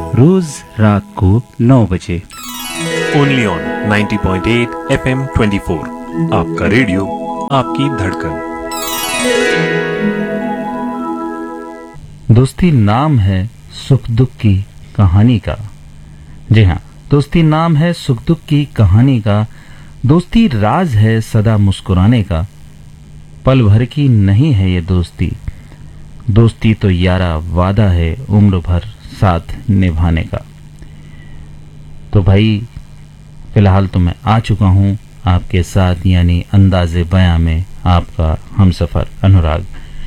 रोज रात को 9 बजे। Only on 90.8 FM 24। आपका रेडियो, आपकी धड़कन। दोस्ती नाम है सुख दुख की कहानी का। जी हाँ, दोस्ती नाम है सुख दुख की कहानी का। दोस्ती राज है सदा मुस्कुराने का। पल भर की नहीं है ये दोस्ती, दोस्ती तो यारा वादा है उम्र भर साथ निभाने का। तो भाई फिलहाल तो मैं आ चुका हूँ आपके साथ, यानी अंदाज़े बयां में आपका हमसफर अनुराग।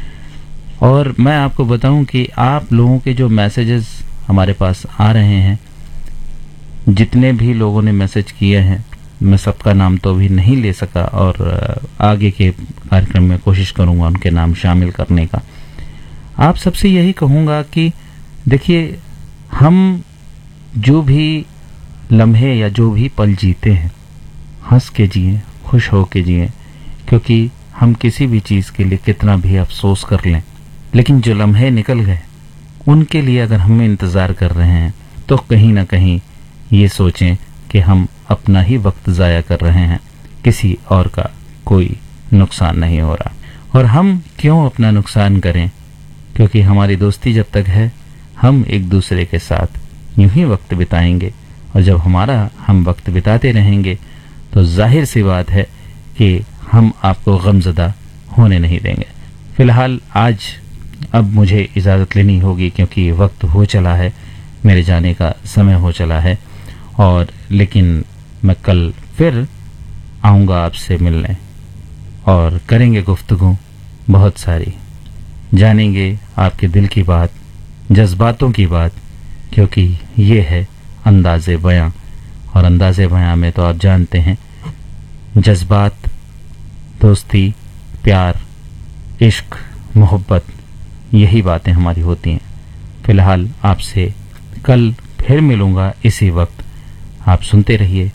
और मैं आपको बताऊं कि आप लोगों के जो मैसेजेस हमारे पास आ रहे हैं, जितने भी लोगों ने मैसेज किए हैं, मैं सबका नाम तो अभी नहीं ले सका और आगे के कार्यक्रम में कोशिश करूंगा उनके नाम शामिल करने का। आप सबसे यही कहूंगा कि देखिए, हम जो भी लम्हे या जो भी पल जीते हैं, हंस के जिए, खुश हो के जिए, क्योंकि हम किसी भी चीज़ के लिए कितना भी अफसोस कर लें, लेकिन जो लम्हे निकल गए उनके लिए अगर हम इंतज़ार कर रहे हैं तो कहीं ना कहीं ये सोचें कि हम अपना ही वक्त ज़ाया कर रहे हैं, किसी और का कोई नुकसान नहीं हो रहा। और हम क्यों अपना नुकसान करें, क्योंकि हमारी दोस्ती जब तक है हम एक दूसरे के साथ यूं ही वक्त बिताएंगे, और जब हम वक्त बिताते रहेंगे तो जाहिर सी बात है कि हम आपको गमज़दा होने नहीं देंगे। फिलहाल आज अब मुझे इजाज़त लेनी होगी, क्योंकि वक्त हो चला है, मेरे जाने का समय हो चला है। और लेकिन मैं कल फिर आऊँगा आपसे मिलने और करेंगे गुफ्तगू बहुत सारी, जानेंगे आपके दिल की बात, जज्बातों की बात, क्योंकि ये है अंदाज़े बयां। और अंदाज़े बयां में तो आप जानते हैं, जज्बात, दोस्ती, प्यार, इश्क, मोहब्बत, यही बातें हमारी होती हैं। फिलहाल आपसे कल फिर मिलूंगा इसी वक्त। आप सुनते रहिए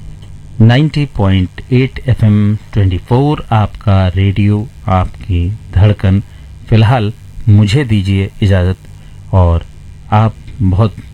90.8 FM 24, आपका रेडियो, आपकी धड़कन। फिलहाल मुझे दीजिए इजाज़त, और आप बहुत